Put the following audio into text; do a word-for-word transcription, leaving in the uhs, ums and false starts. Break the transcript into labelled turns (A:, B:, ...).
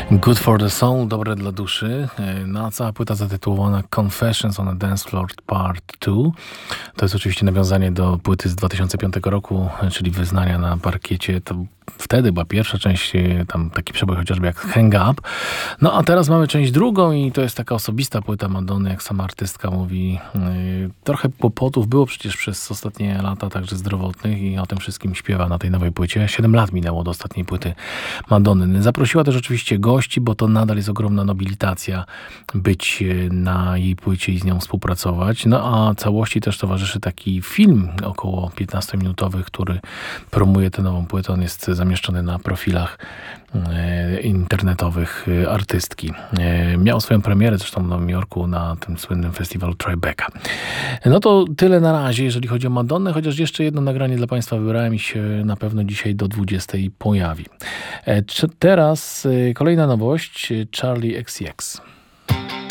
A: Good for the Soul, dobre dla duszy. No a cała płyta zatytułowana Confessions on a Dance Floor Part two. To jest oczywiście nawiązanie do płyty z dwa tysiące piątego roku, czyli Wyznania na parkiecie. To wtedy była pierwsza część, tam taki przebój chociażby jak Hang Up. No a teraz mamy część drugą i to jest taka osobista płyta Madonny, jak sama artystka mówi. Trochę kłopotów było przecież przez ostatnie lata, także zdrowotnych, i o tym wszystkim śpiewa na tej nowej płycie. Siedem lat minęło do ostatniej płyty Madonny. Zaprosiła też oczywiście gości, bo to nadal jest ogromna nobilitacja być na jej płycie i z nią współpracować. No a całości też towarzyszy taki film około piętnastominutowy, który promuje tę nową płytę. On jest zamieszczony na profilach e, internetowych e, artystki. E, miał swoją premierę zresztą w Nowym Jorku na tym słynnym festiwalu Tribeca. No to tyle na razie, jeżeli chodzi o Madonnę, chociaż jeszcze jedno nagranie dla Państwa wybrałem i się na pewno dzisiaj do dwudziestej pojawi. E, teraz e, kolejna nowość, Charli X C X.